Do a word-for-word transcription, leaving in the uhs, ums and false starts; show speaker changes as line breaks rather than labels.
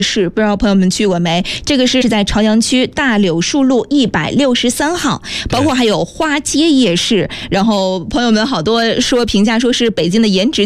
是不知道朋友们去过没？这个是在朝阳区大柳树路一百六十三号，包括还有花街夜市。然后朋友们好多说评价说是北京的颜值